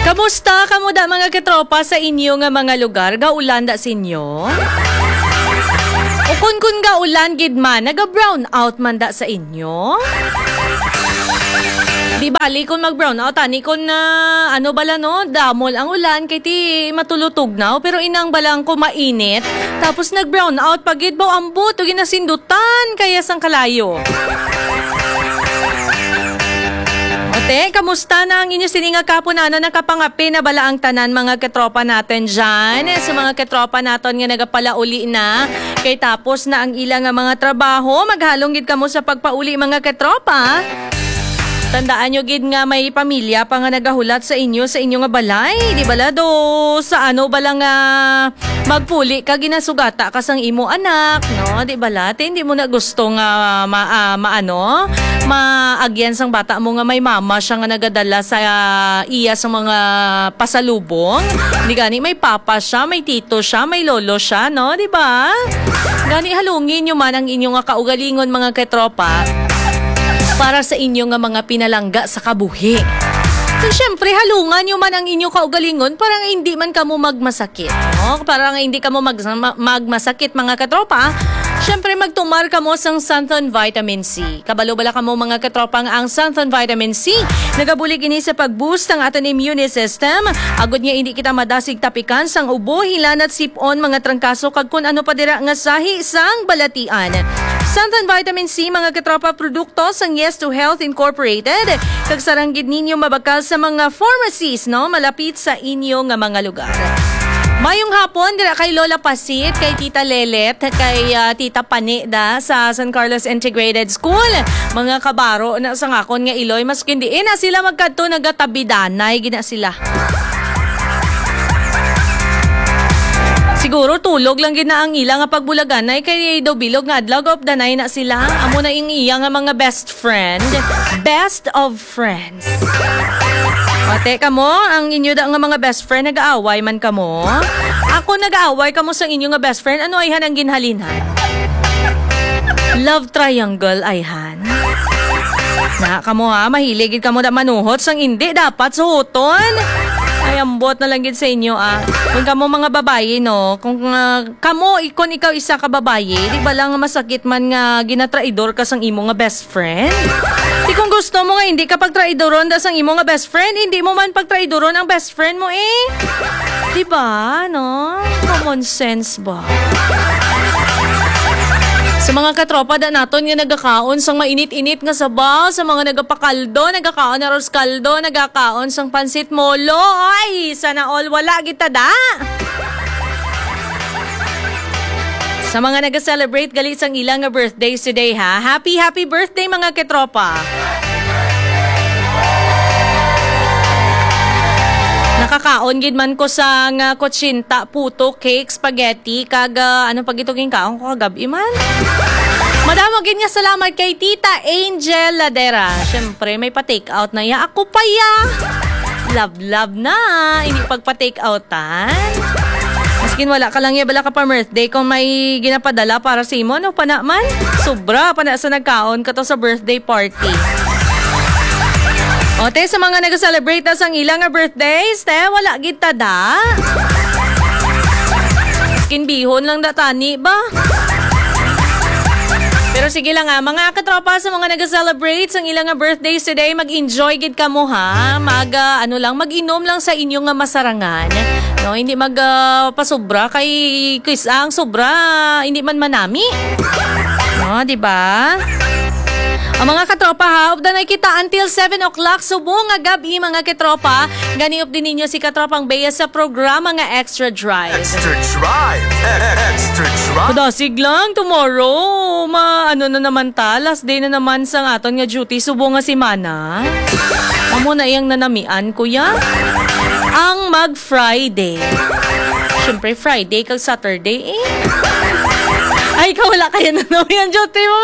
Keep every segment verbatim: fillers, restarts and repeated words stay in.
Kamusta kamuda mga katropa sa inyo nga mga lugar? Gaulan da sa inyo? O kun kun gaulan gid man, naga-brown out man da sa inyo? Di bali kung mag-brown out, ani kung na uh, ano bala no, damol ang ulan kay ti matulutog na, pero inang balang kumainit, tapos nag-brown out pagid baw ambot o ginasindutan kaya sang kalayo. Ote, kamusta na ang inyo sininga kapunana na kapangapi na bala ang tanan mga katropa natin dyan? Sa mga katropa natin nga nagapalauli na, kay tapos na ang ilang nga mga trabaho, maghalong gid kamo sa pagpauli mga katropa. Tandaan nyo gid nga may pamilya pa nga nagahulat sa inyo, sa inyo nga balay. Di bala do, sa ano bala nga magpuli ka ginasugata ka sang imo anak, no? Di bala, te, hindi mo na gusto nga ma, uh, maano, maagyan sang bata mo nga may mama siya nga nagadala sa uh, iya sa mga pasalubong. Di gani may papa siya, may tito siya, may lolo siya, no? Di ba? Gani halungin nyo man ang inyong nga kaugalingon mga katropa para sa inyo nga mga pinalangga sa kabuhi. So, syempre, halungan nyo man ang inyong kaugalingon para nga hindi man kamo magmasakit. No? Para nga hindi kamo mag magmasakit mga katropa. Syempre, magtumar kamo sang Santon Vitamin C. Kabalo-bala kamo mga katropang ang Santon Vitamin C. Nagabulig ini sa pag-boost ang aton immune system. Agod niya hindi kita madasig tapikan sang ubo, hilan at sipon mga trangkaso kag kun ano pa dira nga sahi sang balatian. Santon Vitamin C, mga katropa, produkto sang Yes to Health Incorporated. Kag saranggid ninyo mabakal sa mga pharmacies, no? Malapit sa inyo nga mga lugar. Mayong hapon, dira kay Lola Pasit, kay Tita Lelet, kay uh, Tita Panida sa San Carlos Integrated School. Mga kabaro na sa ngakon nga Iloy, mas kundi eh, na sila magkadto nagatabidanay, gina sila. Siguro tulog lang gina ang ila nga pagbulaganay kay daw bilog nga adlaw of the night na sila. Amo na ing iya nga mga best friend. Best of friends. Mate kamo, ang inyo da nga mga best friend nag-aaway man kamo. Ako nag-aaway kamo sa inyo nga best friend. Ano ayhan ang ginhalinhan? Love triangle ayhan. Na kamo ha, mahilig kamo da manuhot sang hindi dapat suhuton. Ay, ambot na lang gid sa inyo ah. Kung kamo mga babae no, kung uh, kamo ikon ikaw isa ka babae, di ba lang masakit man nga ginatraidor ka sang imo nga best friend? Di kung gusto mo nga hindi ka pagtraidoron da sang imo nga best friend, hindi mo man pagtraidoron ang best friend mo eh. Di ba, no? Common sense ba? Sa mga katropa da naton nga nagakaon sang mainit-init nga sabaw, sa mga nagapakaldo, nagakaon na ros kaldo, nagakaon sang pansit molo. Ay, sana all wala kita da. Sa mga nag-celebrate galit sang ilang nga birthdays today ha. Happy happy birthday mga katropa. Nakakaon gid man ko sa nga kutsinta, puto, cake, spaghetti, kag uh, ano pag itong kaon ko kagabi man. Madamo gid nga salamat kay Tita Angel Ladera. Syempre may pa-take out na ya. Ako pa ya. Love love na. Hindi pagpa-take outan. Maskin wala ka lang ya bala ka pa birthday kung may ginapadala para sa imo no pa naman. Sobra pa na sa nagkaon ka to sa birthday party. O, te, sa mga nag-celebrate na sang ilang nga birthdays, te, wala kita da. Skin bihon lang da tani ba? Pero sige lang nga, mga katropa sa mga nag-celebrate sang ilang nga birthdays today, mag-enjoy gid ka mo ha. Mag, uh, ano lang, mag-inom lang sa inyong nga masarangan. No, hindi mag uh, pasobra kay Chris ang sobra, hindi man manami. No, di ba? Ang mga katropa ha, updanay kita until seven o'clock subong nga gabi mga katropa. Ganiop din ninyo si Katropang Bea sa programa nga Extra Drive. Extra Drive! Extra Drive! Padasig lang, tomorrow, ma, ano na naman ta, last day na naman sa aton nga duty, subong nga si Mana. Amo na iyang nanamian, kuya. Ang mag-Friday. Siyempre, Friday kag Saturday eh. Ay, ikaw wala kaya nanamian duty mo.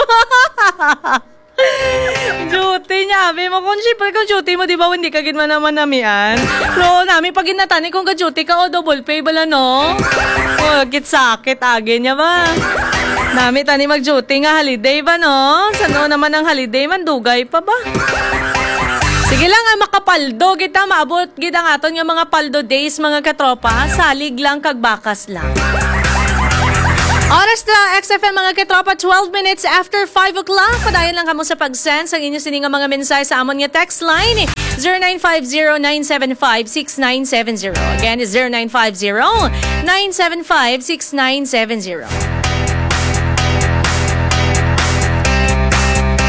Duty niya, abi mo kung siyempre kung duty mo, di ba hindi ka gitman naman namian? Pero namin pag ginatani kung ka-duty ka o double pay bala no? O, kit-sakit, agi niya ba? Nami tani mag-duty nga holiday ba no? Sano naman ang holiday man, dugay pa ba? Sige lang ang makapaldo kita, maabot kita nga aton yung mga paldo days mga katropa, salig lang kagbakas lang. Oras na X F M mga katropa, twelve minutes after five o'clock. Padayon lang kamo sa pag-send sa inyo sininga mga mensahe sa amon nga text line zero nine five zero nine seven five six nine seven zero. Again, zero nine five zero nine seven five six nine seven zero.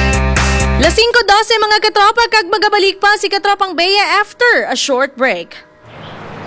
Las five twelve mga katropa, kag magabalik pa si Katropang Bea after a short break.